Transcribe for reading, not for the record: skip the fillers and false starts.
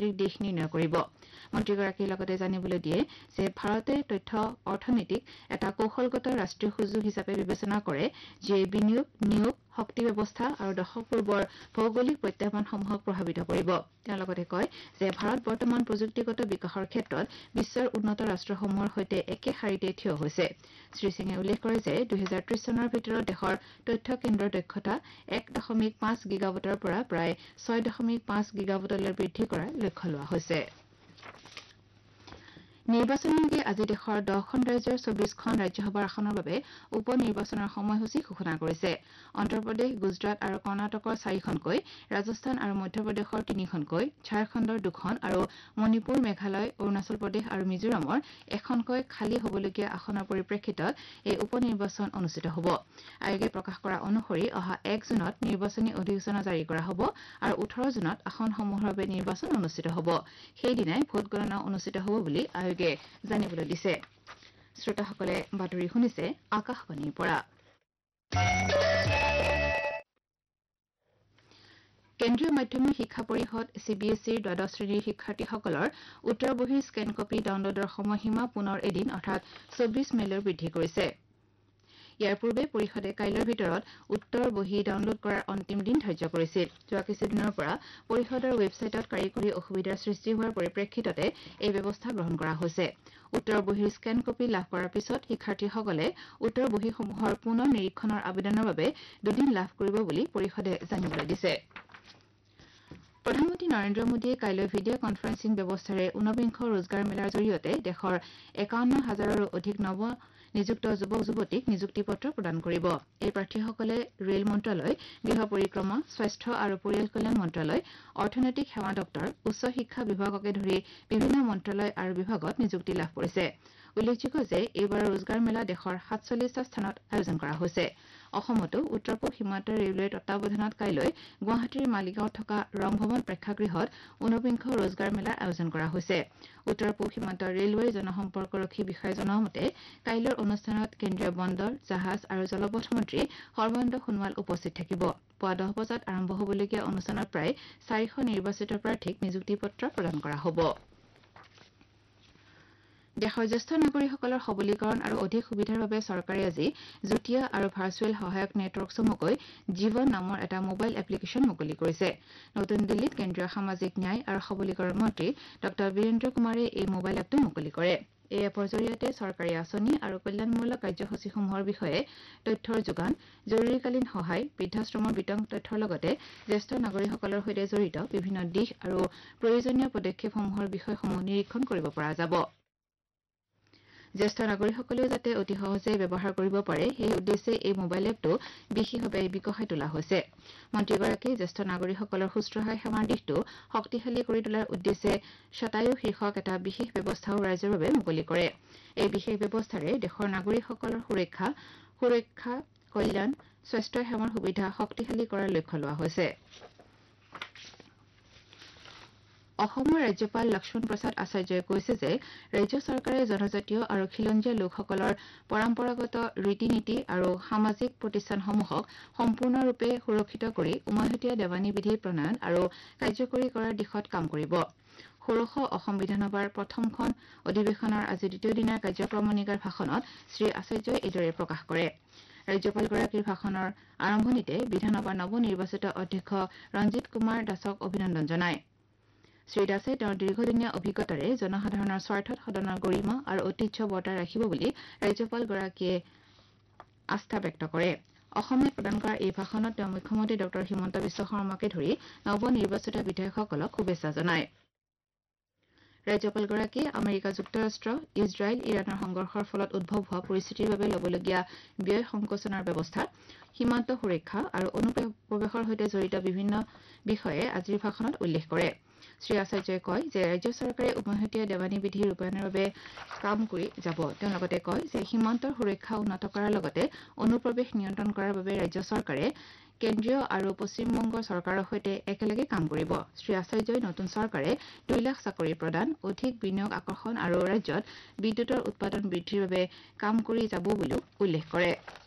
অৰ্থনৈতিক দিশ নিৰ্ণয় কৰিব মন্ত্ৰীগৰাকীয়ে লগতে জানিবলৈ দিয়ে যে ভাৰতে তথ্য অৰ্থনীতিক এটা কৌশলগত ৰাষ্ট্ৰীয় সুযোগ হিচাপে বিবেচনা কৰে যিয়ে বিনিয়োগ নিয়োগ শক্তি ব্যৱস্থা আৰু দশক পূৰ্বৰ ভৌগোলিক প্ৰত্যাহ্বানসমূহক প্ৰভাৱিত কৰিব তেওঁ লগতে কয় যে ভাৰত বৰ্তমান প্ৰযুক্তিগত বিকাশৰ ক্ষেত্ৰত বিশ্বৰ উন্নত ৰাষ্ট্ৰসমূহৰ সৈতে একে শাৰীতে থিয় হৈছে শ্ৰীসিঙে উল্লেখ কৰে যে 2030 চনৰ ভিতৰত দেশৰ তথ্য কেন্দ্ৰৰ দক্ষতা 1.5 গিগাৱাটৰ পৰা প্ৰায় 6.5 গিগাৱাটলৈ বৃদ্ধি কৰাৰ লক্ষ্য লোৱা হৈছে নিৰ্বাচনলৈকে আজি দেশৰ 10খন ৰাজ্যৰ 24খন ৰাজ্যসভাৰ আসনৰ বাবে উপ নিৰ্বাচনৰ সময়সূচী ঘোষণা কৰিছে অন্ধ্ৰপ্ৰদেশ গুজৰাট আৰু কৰ্ণাটকৰ 4খনকৈ ৰাজস্থান আৰু মধ্যপ্ৰদেশৰ 3খনকৈ ঝাৰখণ্ডৰ 2খন আৰু মণিপুৰ মেঘালয় অৰুণাচল প্ৰদেশ আৰু মিজোৰামৰ এখনকৈ খালী হ'বলগীয়া আসনৰ পৰিপ্ৰেক্ষিতত এই উপ নিৰ্বাচন অনুষ্ঠিত হ'ব আয়োগে প্ৰকাশ কৰা অনুসৰি অহা 1 জুনত নিৰ্বাচনী অধিসূচনা জাৰি কৰা হ'ব আৰু 18 জুনত আসনসমূহৰ বাবে নিৰ্বাচন অনুষ্ঠিত হ'ব সেইদিনাই ভোট গণনা অনুষ্ঠিত হ'ব বুলি আয়োগে জানিবলৈ দিছে শ্ৰোতাসকলে বাতৰি শুনিছে আকাশবাণীৰ পৰা কেন্দ্ৰীয় মাধ্যমিক শিক্ষা পৰিষদ CBSEৰ দ্বাদশ শ্ৰেণীৰ শিক্ষাৰ্থীসকলৰ উত্তৰ বহীৰ স্কেন কপি ডাউনলোডৰ সময়সীমা পুনৰ এদিন অৰ্থাৎ 24 মেলৈ বৃদ্ধি কৰিছে ইয়াৰ পূৰ্বে পৰিষদে কাইলৈৰ ভিতৰত উত্তৰ বহী ডাউনলোড কৰাৰ অন্তিম দিন ধাৰ্য কৰিছিল যোৱা কিছুদিনৰ পৰা পৰিষদৰ ৱেবছাইটত কাৰিকৰী অসুবিধাৰ সৃষ্টি হোৱাৰ পৰিপ্ৰেক্ষিততে এই ব্যৱস্থা গ্ৰহণ কৰা হৈছে উত্তৰ বহীৰ স্কেন কপি লাভ কৰাৰ পিছত শিক্ষাৰ্থীসকলে উত্তৰ বহীসমূহৰ পুনৰ নিৰীক্ষণৰ আবেদনৰ বাবে দুদিন লাভ কৰিব বুলি পৰিষদে জানিবলৈ দিছে প্ৰধানমন্ত্ৰী নৰেন্দ্ৰ মোদীয়ে কাইলৈ ভিডিঅ' কনফাৰেন্সিং ব্যৱস্থাৰে ঊনবিংশ ৰোজগাৰ মেলাৰ জৰিয়তে দেশৰ 51,000ৰো অধিক নৱ নিযুক্ত যুৱক যুৱতীক নিযুক্তি পত্ৰ প্ৰদান কৰিব এই প্ৰাৰ্থীসকলে ৰেল মন্ত্ৰালয় গৃহ পৰিক্ৰমা স্বাস্থ্য আৰু পৰিয়াল কল্যাণ মন্ত্ৰালয় অৰ্থনৈতিক সেৱা দপ্তৰ উচ্চ শিক্ষা বিভাগকে ধৰি বিভিন্ন মন্ত্ৰালয় আৰু বিভাগত নিযুক্তি লাভ কৰিছে উল্লেখযোগ্য যে এইবাৰৰ ৰোজগাৰ মেলা দেশৰ 47টা স্থানত আয়োজন কৰা হৈছে অসমতো উত্তৰ পূব সীমান্ত ৰেলৱেৰ তত্বাৱধানত কাইলৈ গুৱাহাটীৰ মালিগাঁৱত থকা ৰংভৱন প্ৰেক্ষাগৃহত ঊনবিংশ ৰোজগাৰ মেলাৰ আয়োজন কৰা হৈছে উত্তৰ পূব সীমান্ত ৰেলৱেৰ জনসম্পৰ্কৰক্ষী বিষয়াই জনোৱা মতে কাইলৈৰ অনুষ্ঠানত কেন্দ্ৰীয় বন্দৰ জাহাজ আৰু জলপথ মন্ত্ৰী সৰ্বানন্দ সোণোৱাল উপস্থিত থাকিব পুৱা 10 বজাত আৰম্ভ হ'বলগীয়া অনুষ্ঠানত প্ৰায় 400 নিৰ্বাচিত প্ৰাৰ্থীক নিযুক্তি পত্ৰ প্ৰদান কৰা হ'ব দেশৰ জ্যেষ্ঠ নাগৰিকসকলৰ সবলীকৰণ আৰু অধিক সুবিধাৰ বাবে চৰকাৰে আজি যুটীয়া আৰু ভাৰ্চুৱেল সহায়ক নেটৱৰ্ক চমুকৈ জীৱন নামৰ এটা মোবাইল এপ্লিকেশ্যন মুকলি কৰিছে নতুন দিল্লীত কেন্দ্ৰীয় সামাজিক ন্যায় আৰু সবলীকৰণ মন্ত্ৰী ড বীৰেন্দ্ৰ কুমাৰে এই মোবাইল এপটো মুকলি কৰে এই এপৰ জৰিয়তে চৰকাৰী আঁচনি আৰু কল্যাণমূলক কাৰ্যসূচীসমূহৰ বিষয়ে তথ্যৰ যোগান জৰুৰীকালীন সহায় বৃদ্ধাশ্ৰমৰ বিতং তথ্যৰ লগতে জ্যেষ্ঠ নাগৰিকসকলৰ সৈতে জড়িত বিভিন্ন দিশ আৰু প্ৰয়োজনীয় পদক্ষেপসমূহৰ বিষয়সমূহ নিৰীক্ষণ কৰিব পৰা যাব জ্যেষ্ঠ নাগৰিকসকলেও যাতে অতি সহজে ব্যৱহাৰ কৰিব পাৰে সেই উদ্দেশ্যে এই মোবাইল এপটো বিশেষভাৱে বিকশাই তোলা হৈছে মন্ত্ৰীগৰাকীয়ে জ্যেষ্ঠ নাগৰিকসকলৰ শুশ্ৰূষা সেৱাৰ দিশটো শক্তিশালী কৰি তোলাৰ উদ্দেশ্যে শতায়ু শীৰ্ষক এটা বিশেষ ব্যৱস্থাও ৰাইজৰ বাবে মুকলি কৰে এই বিশেষ ব্যৱস্থাৰে দেশৰ নাগৰিকসকলৰ সুৰক্ষা কল্যাণ স্বাস্থ্য সেৱাৰ সুবিধা শক্তিশালী কৰাৰ লক্ষ্য লোৱা হৈছে অসমৰ ৰাজ্যপাল লক্ষ্মণ প্ৰসাদ আচাৰ্যই কৈছে যে ৰাজ্য চৰকাৰে জনজাতীয় আৰু খিলঞ্জীয়া লোকসকলৰ পৰম্পৰাগত ৰীতি নীতি আৰু সামাজিক প্ৰতিষ্ঠানসমূহক সম্পূৰ্ণৰূপে সুৰক্ষিত কৰি উমৈহতীয়া দেৱানী বিধি প্ৰণয়ন আৰু কাৰ্যকৰী কৰাৰ দিশত কাম কৰিব ষোড়শ অসম বিধানসভাৰ প্ৰথমখন অধিৱেশনৰ আজি দ্বিতীয় দিনাৰ কাৰ্যক্ৰমণিকাৰ ভাষণত শ্ৰী আচাৰ্যই এইদৰে প্ৰকাশ কৰে ৰাজ্যপালগৰাকীৰ ভাষণৰ আৰম্ভণিতে বিধানসভাৰ নৱনিৰ্বাচিত অধ্যক্ষ ৰঞ্জিত কুমাৰ দাসক অভিনন্দন জনায় শ্ৰীদাসে তেওঁৰ দীৰ্ঘদিনীয়া অভিজ্ঞতাৰে জনসাধাৰণৰ স্বাৰ্থত সদনৰ গৰিমা আৰু ঐতিহ্য বৰ্তাই ৰাখিব বুলি ৰাজ্যপালগৰাকীয়ে আস্থা ব্যক্ত কৰে অসমত প্ৰদান কৰা এই ভাষণত তেওঁ মুখ্যমন্ত্ৰী ড হিমন্ত বিশ্ব শৰ্মাকে ধৰি নৱনিৰ্বাচিত বিধায়কসকলক শুভেচ্ছা জনায় ৰাজ্যপালগৰাকীয়ে আমেৰিকা যুক্তৰাষ্ট্ৰ ইজৰাইল ইৰাণৰ সংঘৰ্ষৰ ফলত উদ্ভৱ হোৱা পৰিস্থিতিৰ বাবে ল'বলগীয়া ব্যয় সংকোচনৰ ব্যৱস্থা সীমান্ত সুৰক্ষা আৰু অনুপ্ৰৱেশৰ সৈতে জড়িত বিভিন্ন বিষয়ে আজিৰ ভাষণত উল্লেখ কৰে শ্ৰী আচাৰ্যই কয় যে ৰাজ্য চৰকাৰে উমৈহতীয়া দেৱানী বিধি ৰূপায়ণৰ বাবে কাম কৰি যাব তেওঁ লগতে কয় যে সীমান্তৰ সুৰক্ষা উন্নত কৰাৰ লগতে অনুপ্ৰৱেশ নিয়ন্ত্ৰণ কৰাৰ বাবে ৰাজ্য চৰকাৰে কেন্দ্ৰীয় আৰু পশ্চিমবংগ চৰকাৰৰ সৈতে একেলগে কাম কৰিব শ্ৰী আচাৰ্যই নতুন চৰকাৰে 2 লাখ চাকৰি প্ৰদান অধিক বিনিয়োগ আকৰ্ষণ আৰু ৰাজ্যত বিদ্যুতৰ উৎপাদন বৃদ্ধিৰ বাবে কাম কৰি যাব বুলিও উল্লেখ কৰে